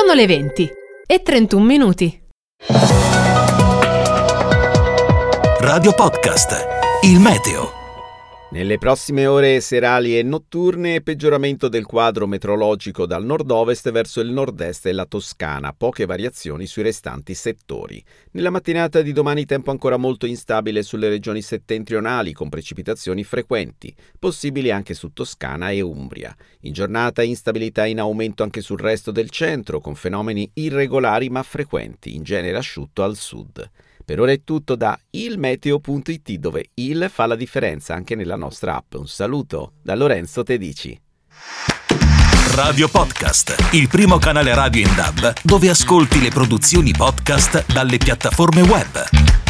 Sono le 20:31. Radio Podcast, il meteo. Nelle prossime ore serali e notturne, peggioramento del quadro meteorologico dal nord-ovest verso il nord-est e la Toscana, poche variazioni sui restanti settori. Nella mattinata di domani tempo ancora molto instabile sulle regioni settentrionali, con precipitazioni frequenti, possibili anche su Toscana e Umbria. In giornata instabilità in aumento anche sul resto del centro, con fenomeni irregolari ma frequenti, in genere asciutto al sud. Per ora è tutto da ilmeteo.it, dove il fa la differenza anche nella nostra app. Un saluto da Lorenzo Tedici. Radio Podcast, il primo canale radio in DAB dove ascolti le produzioni podcast dalle piattaforme web.